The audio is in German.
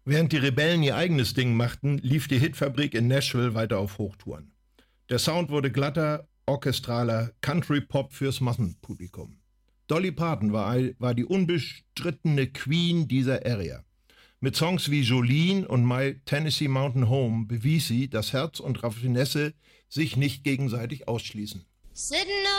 Während die Rebellen ihr eigenes Ding machten, lief die Hitfabrik in Nashville weiter auf Hochtouren. Der Sound wurde glatter, orchestraler Country-Pop fürs Massenpublikum. Dolly Parton war die unbestrittene Queen dieser Area. Mit Songs wie Jolene und My Tennessee Mountain Home bewies sie, dass Herz und Raffinesse sich nicht gegenseitig ausschließen. Sitting